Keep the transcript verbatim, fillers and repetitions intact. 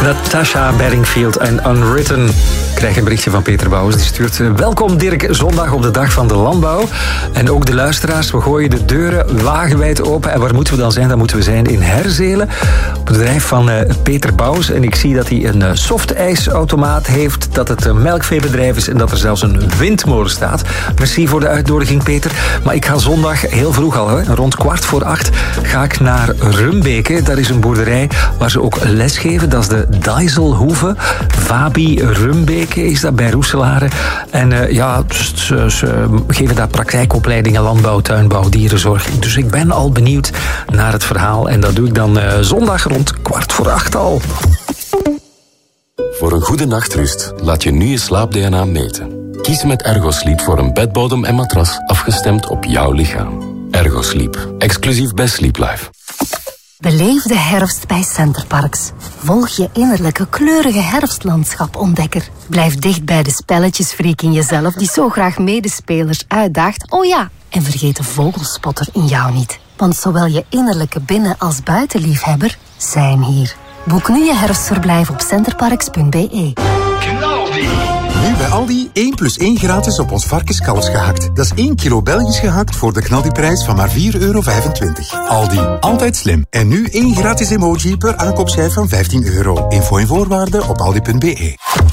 Natasha Bedingfield en Unwritten. Ik krijg een berichtje van Peter Bouwens. Die stuurt: welkom Dirk, zondag op de dag van de landbouw. En ook de luisteraars, we gooien de deuren wagenwijd open. En waar moeten we dan zijn? Dan moeten we zijn in Herzelen. Op het bedrijf van uh, Peter Bouwens. En ik zie dat hij een uh, softijsautomaat heeft. Dat het een melkveebedrijf is. En dat er zelfs een windmolen staat. Merci voor de uitnodiging, Peter. Maar ik ga zondag heel vroeg al, hè, rond kwart voor acht, ga ik naar Rumbeke. Daar is een boerderij waar ze ook les geven. Dat is de Dijsselhoeve. Vabi Rumbeke is dat bij Roeselare. En uh, ja, ze, ze geven daar praktijkopleidingen landbouw, tuinbouw, dierenzorg. Dus ik ben al benieuwd naar het verhaal. En dat doe ik dan uh, zondag rond kwart voor acht al. Voor een goede nachtrust laat je nu je slaap-D N A meten. Kies met Ergosleep voor een bedbodem en matras afgestemd op jouw lichaam. Ergosleep, exclusief bij Sleep Life. Beleef de herfst bij Centerparks. Volg je innerlijke kleurige herfstlandschap-ontdekker. Blijf dicht bij de spelletjesfreak in jezelf die zo graag medespelers uitdaagt. Oh ja, en vergeet de vogelspotter in jou niet. Want zowel je innerlijke binnen- als buitenliefhebber zijn hier. Boek nu je herfstverblijf op centerparks punt b e. Nu bij Aldi één plus één gratis op ons varkenskalfs gehakt. Dat is één kilo Belgisch gehakt voor de knaldiprijs van maar vier euro vijfentwintig. Aldi, altijd slim. En nu één gratis emoji per aankoopschijf van vijftien euro. Info en voorwaarden op aldi punt b e.